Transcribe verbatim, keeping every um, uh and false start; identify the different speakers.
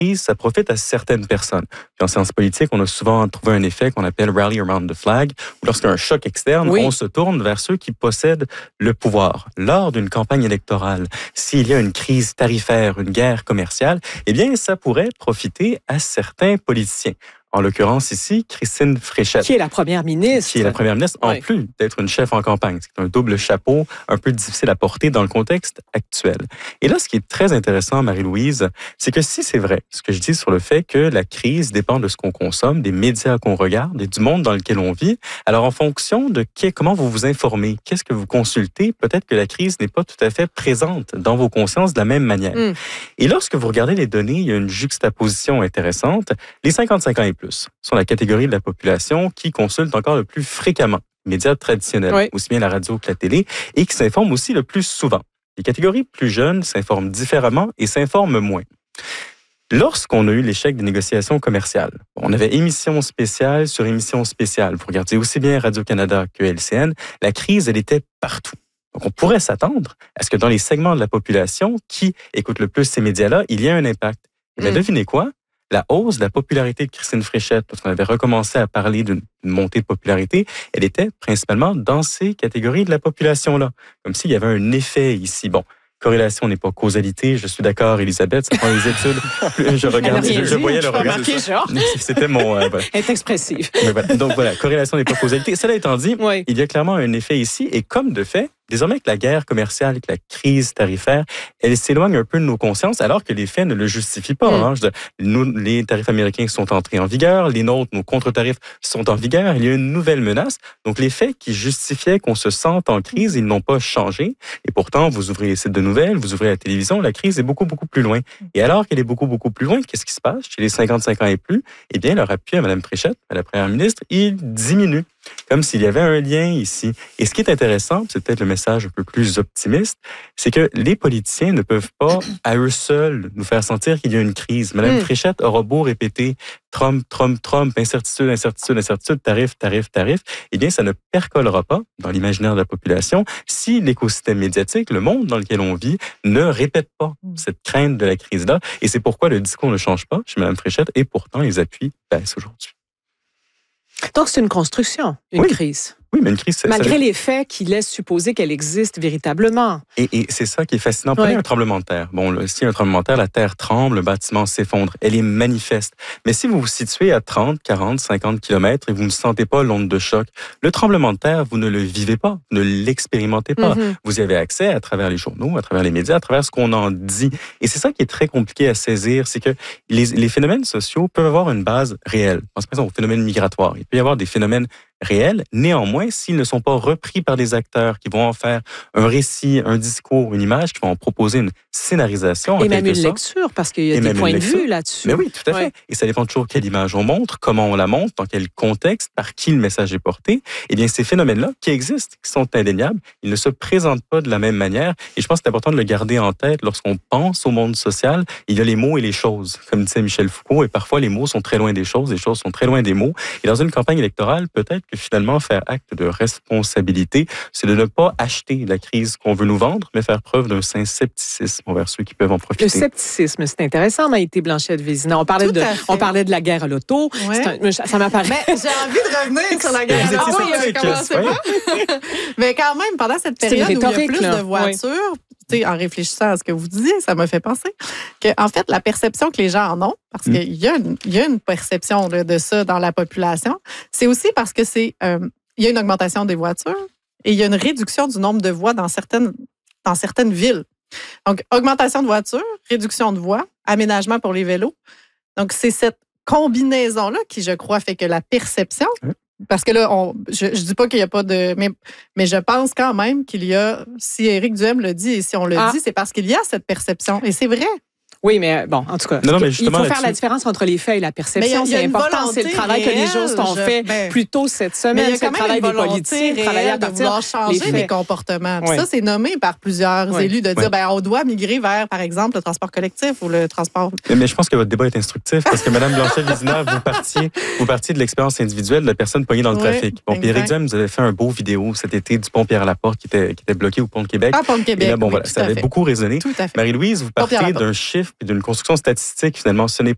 Speaker 1: crise, ça profite à certaines personnes. Puis en sciences politiques, on a souvent trouvé un effet qu'on appelle rally around the flag, où lorsqu'il y a un choc externe, oui. on se tourne vers ceux qui possèdent le pouvoir. Lors d'une campagne électorale, s'il y a une crise tarifaire, une guerre commerciale, eh bien, ça pourrait profiter à certains politiciens. En l'occurrence ici, Christine Fréchette.
Speaker 2: Qui est la première ministre.
Speaker 1: Qui est la première ministre, en oui. plus d'être une chef en campagne. C'est un double chapeau un peu difficile à porter dans le contexte actuel. Et là, ce qui est très intéressant, Marie-Louise, c'est que si c'est vrai, ce que je dis sur le fait que la crise dépend de ce qu'on consomme, des médias qu'on regarde et du monde dans lequel on vit, alors en fonction de qui, comment vous vous informez, qu'est-ce que vous consultez, peut-être que la crise n'est pas tout à fait présente dans vos consciences de la même manière. Mm. Et lorsque vous regardez les données, il y a une juxtaposition intéressante. Les cinquante-cinq ans et plus sont la catégorie de la population qui consulte encore le plus fréquemment les médias traditionnels, oui. aussi bien la radio que la télé, et qui s'informent aussi le plus souvent. Les catégories plus jeunes s'informent différemment et s'informent moins. Lorsqu'on a eu l'échec des négociations commerciales, on avait émission spéciale sur émission spéciale. Vous regardez aussi bien Radio-Canada que L C N, la crise, elle était partout. Donc, on pourrait s'attendre à ce que dans les segments de la population qui écoutent le plus ces médias-là, il y ait un impact. Mais mmh. devinez quoi? La hausse de la popularité de Christine Fréchette, lorsqu'on avait recommencé à parler d'une montée de popularité, elle était principalement dans ces catégories de la population-là. Comme s'il y avait un effet ici. Bon, corrélation n'est pas causalité, je suis d'accord, Elisabeth, ça prend les études. Je regarde, je, je voyais le regard. C'était mon... Euh, voilà.
Speaker 2: Elle est expressive.
Speaker 1: Voilà. Donc voilà, corrélation n'est pas causalité. Cela étant dit, oui. il y a clairement un effet ici, et comme de fait, désormais que la guerre commerciale, que la crise tarifaire, elle s'éloigne un peu de nos consciences, alors que les faits ne le justifient pas. Mm. Hein. Je, nous, les tarifs américains sont entrés en vigueur, les nôtres, nos contre-tarifs sont en vigueur, il y a une nouvelle menace. Donc, les faits qui justifiaient qu'on se sente en crise, ils n'ont pas changé. Et pourtant, vous ouvrez les sites de nouvelles, vous ouvrez la télévision, la crise est beaucoup, beaucoup plus loin. Et alors qu'elle est beaucoup, beaucoup plus loin, qu'est-ce qui se passe chez les cinquante-cinq ans et plus? Eh bien, leur appui à Mme Fréchette, à la première ministre, il diminue. Comme s'il y avait un lien ici. Et ce qui est intéressant, c'est peut-être le message un peu plus optimiste, c'est que les politiciens ne peuvent pas, à eux seuls, nous faire sentir qu'il y a une crise. Madame mm. Fréchette aura beau répéter Trump, Trump, Trump, incertitude, incertitude, incertitude, tarif, tarif, tarif, eh bien, ça ne percolera pas dans l'imaginaire de la population si l'écosystème médiatique, le monde dans lequel on vit, ne répète pas cette crainte de la crise-là. Et c'est pourquoi le discours ne change pas chez Madame Fréchette et pourtant les appuis baissent aujourd'hui.
Speaker 2: Donc, c'est une construction, une
Speaker 1: oui.
Speaker 2: crise.
Speaker 1: Oui, mais une crise... Ça,
Speaker 2: Malgré
Speaker 1: ça...
Speaker 2: les faits qui laissent supposer qu'elle existe véritablement.
Speaker 1: Et, et c'est ça qui est fascinant. Prenez oui. un tremblement de terre. Bon, là, si un tremblement de terre, la terre tremble, le bâtiment s'effondre. Elle est manifeste. Mais si vous vous situez à trente, quarante, cinquante kilomètres et vous ne sentez pas l'onde de choc, le tremblement de terre, vous ne le vivez pas, vous ne l'expérimentez pas. Mm-hmm. Vous y avez accès à travers les journaux, à travers les médias, à travers ce qu'on en dit. Et c'est ça qui est très compliqué à saisir, c'est que les, les phénomènes sociaux peuvent avoir une base réelle. Pense par exemple aux phénomènes migratoires. Il peut y avoir des phénomènes réels. Néanmoins, s'ils ne sont pas repris par des acteurs qui vont en faire un récit, un discours, une image, qui vont en proposer une scénarisation.
Speaker 2: Et même une lecture, parce qu'il y a des points de vue là-dessus.
Speaker 1: Mais oui, tout à fait. Ouais. Et ça dépend toujours quelle image on montre, comment on la montre, dans quel contexte, par qui le message est porté. Eh bien, ces phénomènes-là, qui existent, qui sont indéniables, ils ne se présentent pas de la même manière. Et je pense que c'est important de le garder en tête lorsqu'on pense au monde social. Il y a les mots et les choses, comme disait Michel Foucault, et parfois les mots sont très loin des choses, les choses sont très loin des mots. Et dans une campagne électorale, peut-être que finalement, faire acte de responsabilité, c'est de ne pas acheter la crise qu'on veut nous vendre, mais faire preuve d'un sain scepticisme envers ceux qui peuvent en profiter.
Speaker 2: Le scepticisme, c'est intéressant, Maïté Blanchette-Vézina. On parlait, de, on parlait de la guerre à l'auto.
Speaker 3: Ouais.
Speaker 2: Un, ça m'apparaît.
Speaker 3: Mais j'ai envie de revenir sur la guerre à l'auto. Oui, commencé pas. Mais quand même, pendant cette période où il y a plus là. de voitures, oui. en réfléchissant à ce que vous disiez, ça me fait penser que, en fait, la perception que les gens en ont, parce mm. qu'il y a, une, il y a une perception de, de ça dans la population, c'est aussi parce que c'est, euh, il y a une augmentation des voitures et il y a une réduction du nombre de voies dans certaines, dans certaines villes. Donc, augmentation de voitures, réduction de voies, aménagement pour les vélos. Donc, c'est cette combinaison-là qui, je crois, fait que la perception... Mm. Parce que là, on, je ne dis pas qu'il n'y a pas de... Mais, mais je pense quand même qu'il y a... Si Éric Duhem le dit et si on le ah. dit, c'est parce qu'il y a cette perception. Et c'est vrai.
Speaker 2: Oui, mais bon, en tout cas, non, non, il faut faire la différence entre les faits et la perception. C'est important, c'est le travail réelle, que les justes ont je, fait ben, plus tôt cette semaine. C'est le travail des politiciens, travailler à partir de vouloir changer les comportements. Oui. Ça, c'est nommé par plusieurs oui. élus de dire, oui. ben, on doit migrer vers, par exemple, le transport collectif ou le transport...
Speaker 1: Mais, mais je pense que votre débat est instructif parce que Mme Blanchet-Vézina, vous partiez, vous partiez de l'expérience individuelle de la personne pognée dans le oui, trafic. Bon, puis Éric Duhem nous avait fait un beau vidéo cet été du pont Pierre-Laporte qui était, qui était bloqué au pont de Québec.
Speaker 3: Ah, pont de Québec,
Speaker 1: et là, bon,
Speaker 3: oui,
Speaker 1: voilà, ça avait beaucoup résonné. Marie-Louise, vous partez d'un chiffre et d'une construction statistique, finalement. Ce n'est